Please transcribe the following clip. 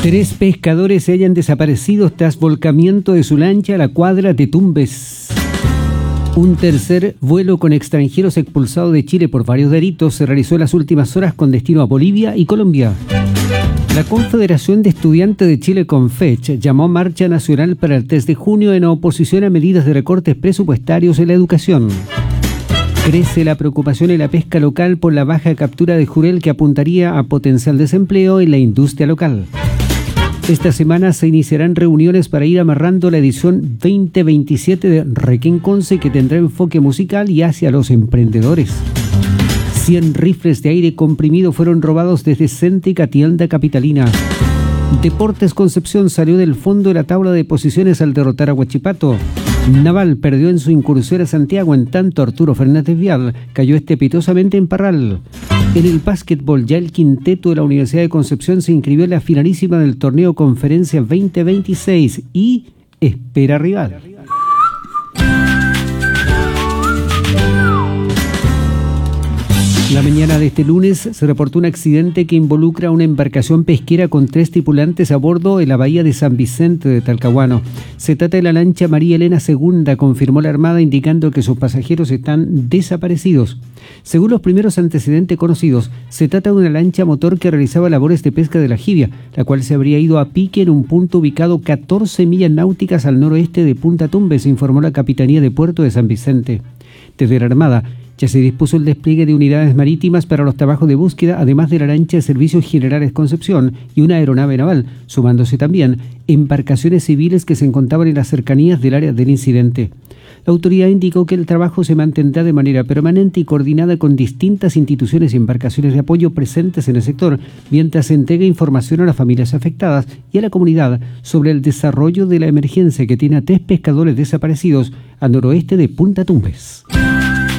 3 pescadores se hallan desaparecidos tras volcamiento de su lancha a la cuadra de Tumbes. Un tercer vuelo con extranjeros expulsado de Chile por varios delitos se realizó en las últimas horas con destino a Bolivia y Colombia. La Confederación de Estudiantes de Chile, CONFECH, llamó marcha nacional para el 3 de junio en oposición a medidas de recortes presupuestarios en la educación. Crece la preocupación en la pesca local por la baja captura de jurel que apuntaría a potencial desempleo en la industria local. Esta semana se iniciarán reuniones para ir amarrando la edición 2027 de Requiem Conce, que tendrá enfoque musical y hacia los emprendedores. 100 rifles de aire comprimido fueron robados desde céntrica tienda capitalina. Deportes Concepción salió del fondo de la tabla de posiciones al derrotar a Huachipato. Naval perdió en su incursión a Santiago, en tanto Arturo Fernández Vial cayó estrepitosamente en Parral. En el básquetbol, ya el quinteto de la Universidad de Concepción se inscribió en la finalísima del torneo Conferencia 2026 y espera rival. La mañana de este lunes se reportó un accidente que involucra a una embarcación pesquera con 3 tripulantes a bordo en la bahía de San Vicente de Talcahuano. Se trata de la lancha María Elena II, confirmó la Armada, indicando que sus pasajeros están desaparecidos. Según los primeros antecedentes conocidos, se trata de una lancha motor que realizaba labores de pesca de la jibia, la cual se habría ido a pique en un punto ubicado 14 millas náuticas al noroeste de Punta Tumbes, informó la Capitanía de Puerto de San Vicente. Desde la Armada ya se dispuso el despliegue de unidades marítimas para los trabajos de búsqueda, además de la lancha de Servicios Generales Concepción y una aeronave naval, sumándose también embarcaciones civiles que se encontraban en las cercanías del área del incidente. La autoridad indicó que el trabajo se mantendrá de manera permanente y coordinada con distintas instituciones y embarcaciones de apoyo presentes en el sector, mientras se entrega información a las familias afectadas y a la comunidad sobre el desarrollo de la emergencia que tiene a 3 pescadores desaparecidos al noroeste de Punta Tumbes.